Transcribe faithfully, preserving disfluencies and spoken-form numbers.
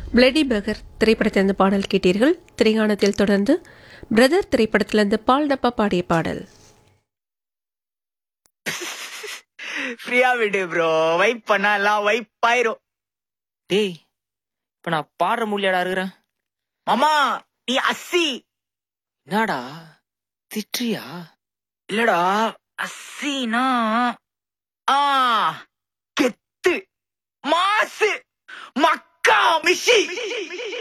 Bloody burger திரைப்படத்திலிருந்து பாடல் கேட்டீர்கள். திரைகாணத்தில் தொடர்ந்து பிரதர் திரைப்படத்திலிருந்து பால் டப்பா பாடிய பாடல். ஃப்ரீயா விடு ப்ரோ, வைப் பண்ணா எல்லாம் வைப் ஆயிரும். டேய், இப்ப நான் பாடுற முடியாடா இருக்கிறேன். மாமா நீ அஸ்ஸி. என்னடா திட்றியா? இல்லடா, அஸ்ஸினா ஆ கெத்து மாசு மக்கா மிஷி.